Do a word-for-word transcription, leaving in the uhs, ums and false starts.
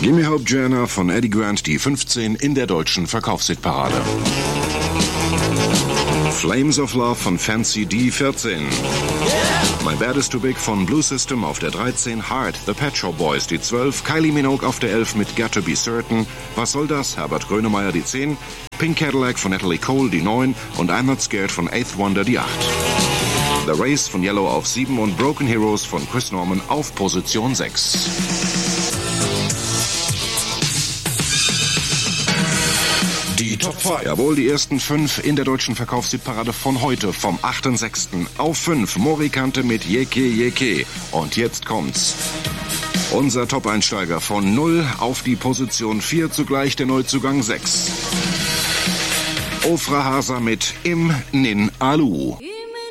Gimme Hope Joanna von Eddie Grant, die fünfzehn in der deutschen Verkaufshitparade. Flames of Love von Fancy, die vierzehn. My Bad Is Too Big von Blue System auf der dreizehn. Heart, The Pet Shop Boys, die zwölf. Kylie Minogue auf der elf mit Got to Be Certain. Was soll das? Herbert Grönemeyer, die zehn. Pink Cadillac von Natalie Cole, die neun. Und I'm Not Scared von Eighth Wonder, die acht. The Race von Yellow auf sieben und Broken Heroes von Chris Norman auf Position sechs. Die Top fünf. Jawohl, die ersten fünf in der deutschen Verkaufshitparade von heute, vom achten sechsten Auf fünf, Morikante mit Jeke Jeke. Und jetzt kommt's. Unser Top-Einsteiger von null auf die Position vier, zugleich der Neuzugang sechs. Ofra Hasa mit Im Nin Alu.